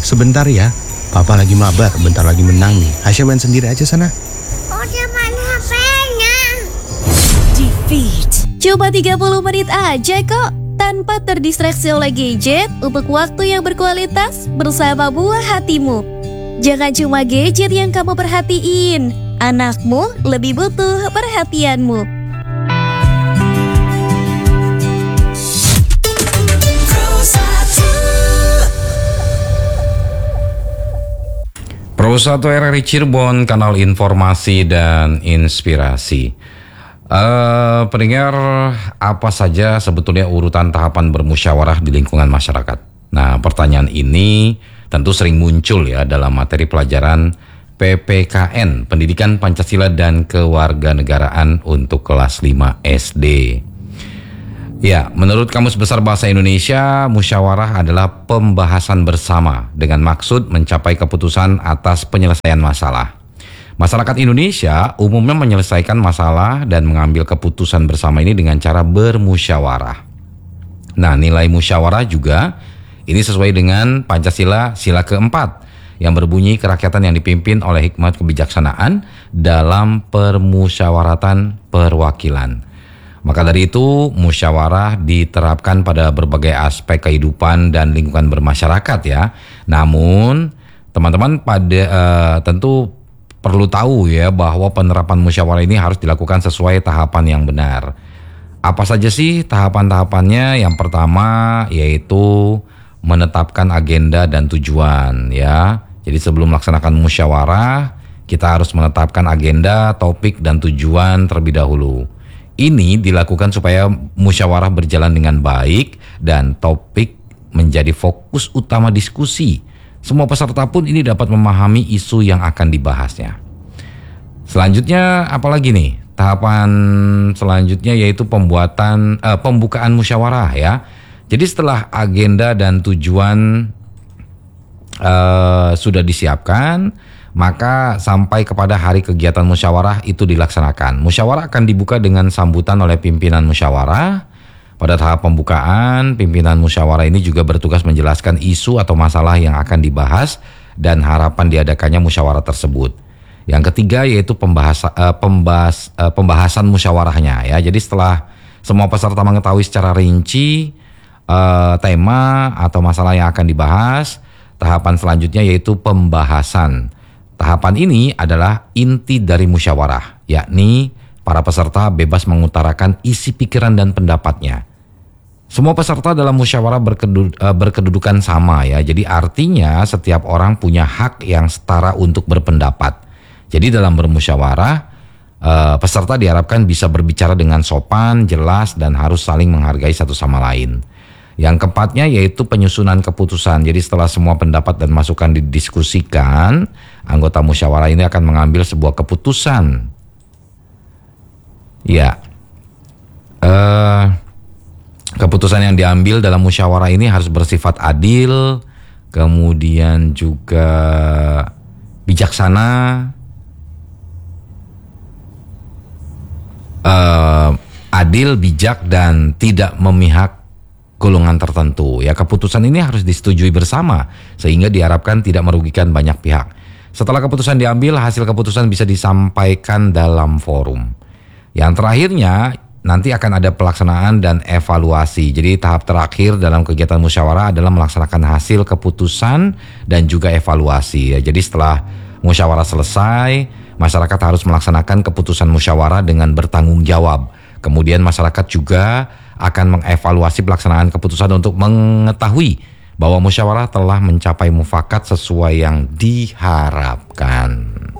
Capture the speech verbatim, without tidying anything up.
sebentar ya. Papa lagi mabar, bentar lagi menang nih. Hasya main sendiri aja sana. Udah main H P-nya. Defeat. Cuma tiga puluh menit aja kok. Tanpa terdistraksi oleh gadget untuk waktu yang berkualitas bersama buah hatimu. Jangan cuma gadget yang kamu perhatiin. Anakmu lebih butuh perhatianmu. Pro satu R R I Cirebon, kanal informasi dan inspirasi. Uh, pendengar, apa saja sebetulnya urutan tahapan bermusyawarah di lingkungan masyarakat? Nah, pertanyaan ini tentu sering muncul ya dalam materi pelajaran P P K N, Pendidikan Pancasila dan Kewarganegaraan untuk kelas lima S D. Ya, menurut Kamus Besar Bahasa Indonesia, musyawarah adalah pembahasan bersama dengan maksud mencapai keputusan atas penyelesaian masalah. Masyarakat Indonesia umumnya menyelesaikan masalah dan mengambil keputusan bersama ini dengan cara bermusyawarah. Nah, nilai musyawarah juga ini sesuai dengan Pancasila sila keempat yang berbunyi kerakyatan yang dipimpin oleh hikmat kebijaksanaan dalam permusyawaratan perwakilan. Maka dari itu, musyawarah diterapkan pada berbagai aspek kehidupan dan lingkungan bermasyarakat ya. Namun, teman-teman pada uh, tentu perlu tahu ya bahwa penerapan musyawarah ini harus dilakukan sesuai tahapan yang benar. Apa saja sih tahapan-tahapannya? Yang pertama yaitu menetapkan agenda dan tujuan ya. Jadi sebelum melaksanakan musyawarah, kita harus menetapkan agenda, topik dan tujuan terlebih dahulu. Ini dilakukan supaya musyawarah berjalan dengan baik dan topik menjadi fokus utama diskusi. Semua peserta pun ini dapat memahami isu yang akan dibahasnya. Selanjutnya apalagi nih? Tahapan selanjutnya yaitu pembuatan eh, pembukaan musyawarah ya. Jadi setelah agenda dan tujuan eh, sudah disiapkan, maka sampai kepada hari kegiatan musyawarah itu dilaksanakan. Musyawarah akan dibuka dengan sambutan oleh pimpinan musyawarah. Pada tahap pembukaan, pimpinan musyawarah ini juga bertugas menjelaskan isu atau masalah yang akan dibahas dan harapan diadakannya musyawarah tersebut. Yang ketiga yaitu pembahasa, uh, pembahas, uh, pembahasan musyawarahnya ya. Jadi setelah semua peserta mengetahui secara rinci uh, tema atau masalah yang akan dibahas, tahapan selanjutnya yaitu pembahasan. Tahapan ini adalah inti dari musyawarah, yakni para peserta bebas mengutarakan isi pikiran dan pendapatnya. Semua peserta dalam musyawarah berkedud, berkedudukan sama ya. Jadi artinya setiap orang punya hak yang setara untuk berpendapat. Jadi dalam bermusyawarah, peserta diharapkan bisa berbicara dengan sopan, jelas, dan harus saling menghargai satu sama lain. Yang keempatnya yaitu penyusunan keputusan. Jadi setelah semua pendapat dan masukan didiskusikan, anggota musyawarah ini akan mengambil sebuah keputusan. Ya, uh, keputusan yang diambil dalam musyawarah ini harus bersifat adil, kemudian juga bijaksana, uh, adil, bijak, dan tidak memihak golongan tertentu. Ya, keputusan ini harus disetujui bersama sehingga diharapkan tidak merugikan banyak pihak. Setelah keputusan diambil, hasil keputusan bisa disampaikan dalam forum. Yang terakhirnya nanti akan ada pelaksanaan dan evaluasi. Jadi tahap terakhir dalam kegiatan musyawarah adalah melaksanakan hasil keputusan dan juga evaluasi. Ya, jadi setelah musyawarah selesai, masyarakat harus melaksanakan keputusan musyawarah dengan bertanggung jawab. Kemudian masyarakat juga akan mengevaluasi pelaksanaan keputusan untuk mengetahui bahwa musyawarah telah mencapai mufakat sesuai yang diharapkan.